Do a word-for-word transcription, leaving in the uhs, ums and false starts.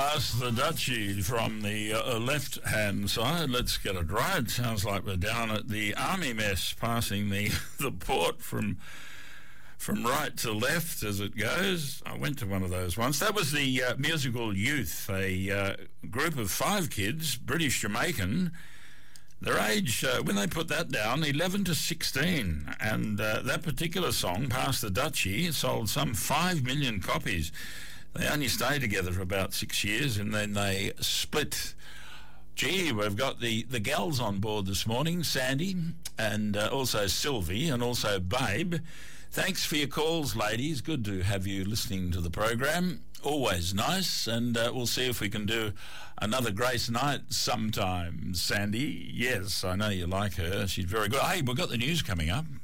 Pass the Dutchie from the uh, left-hand side. Let's get it right. Sounds like we're down at the Army Mess, passing the, the port from from right to left as it goes. I went to one of those once. That was the uh, musical Youth, a uh, group of five kids, British Jamaican. Their age, uh, when they put that down, eleven to sixteen. And uh, that particular song, Pass the Dutchie, sold some five million copies. They only stayed together for about six years and then they split. Gee, we've got the, the gals on board this morning, Sandy and uh, also Sylvie and also Babe. Thanks for your calls, ladies. Good to have you listening to the program. Always nice, and uh, we'll see if we can do another Grace night sometime, Sandy. Yes, I know you like her. She's very good. Hey, we've got the news coming up.